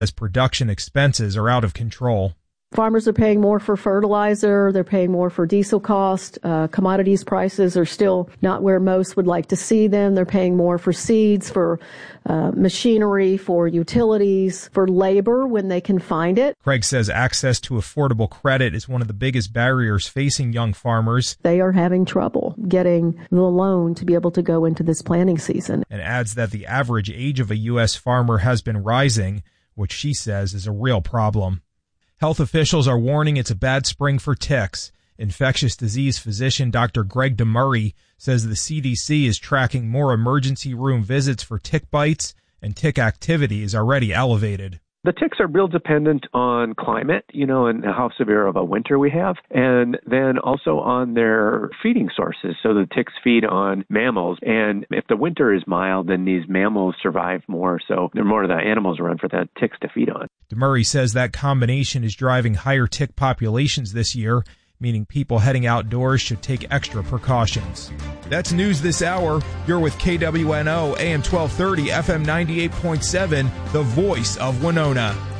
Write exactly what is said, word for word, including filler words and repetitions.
as production expenses are out of control. Farmers are paying more for fertilizer. They're paying more for diesel cost. Uh, commodities prices are still not where most would like to see them. They're paying more for seeds, for uh, machinery, for utilities, for labor when they can find it. Craig says access to affordable credit is one of the biggest barriers facing young farmers. They are having trouble getting the loan to be able to go into this planting season. And adds that the average age of a U S farmer has been rising, which she says is a real problem. Health officials are warning it's a bad spring for ticks. Infectious disease physician Doctor Greg DeMurray says the C D C is tracking more emergency room visits for tick bites, and tick activity is already elevated. The ticks are real dependent on climate, you know, and how severe of a winter we have, and then also on their feeding sources. So the ticks feed on mammals, and if the winter is mild, then these mammals survive more, so there are more of the animals around for the ticks to feed on. DeMurray says that combination is driving higher tick populations this year, meaning people heading outdoors should take extra precautions. That's news this hour. You're with K W N O, A M twelve thirty, F M ninety-eight point seven, the voice of Winona.